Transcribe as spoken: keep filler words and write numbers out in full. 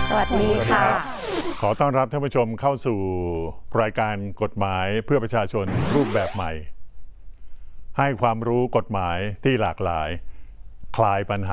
สวัสดีค่ะขอต้อนรับท่านผู้ชมเข้าสู่รายการกฎหมายเพื่อประชาชนรูปแบบใหม่ให้ความรู้กฎหมายที่หลากหลายคลายปัญหา